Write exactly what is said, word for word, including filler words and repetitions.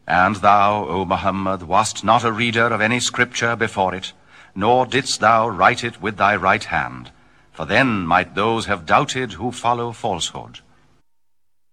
And thou, O Muhammad, wast not a reader of any scripture before it, nor didst thou write it with thy right hand, for then might those have doubted who follow falsehood.